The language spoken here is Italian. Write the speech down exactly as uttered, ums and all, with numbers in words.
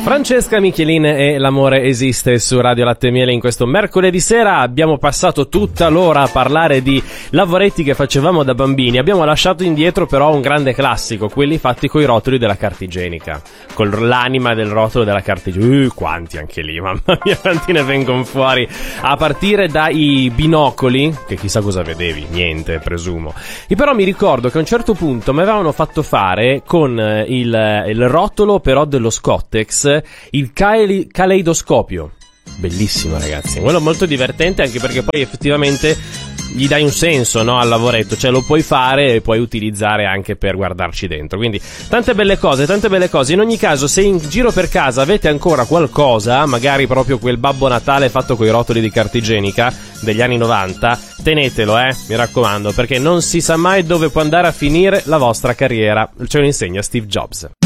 Francesca Michelin e L'amore esiste su Radio Latte e Miele. In questo mercoledì sera abbiamo passato tutta l'ora a parlare di lavoretti che facevamo da bambini. Abbiamo lasciato indietro però un grande classico, quelli fatti coi rotoli della carta igienica, con l'anima del rotolo della carta igienica. Uh, quanti anche lì, mamma mia, quanti ne vengono fuori, a partire dai binocoli, che chissà cosa vedevi, niente presumo. E però mi ricordo che a un certo punto mi avevano fatto fare con il, il rotolo però dello Scottex il cale- caleidoscopio. Bellissimo, ragazzi, quello molto divertente, anche perché poi effettivamente gli dai un senso, no, al lavoretto, cioè lo puoi fare e puoi utilizzare anche per guardarci dentro. Quindi tante belle cose, tante belle cose. In ogni caso, se in giro per casa avete ancora qualcosa, magari proprio quel Babbo Natale fatto coi rotoli di carta igienica degli anni novanta, tenetelo, eh, mi raccomando, perché non si sa mai dove può andare a finire la vostra carriera. Ce lo insegna Steve Jobs.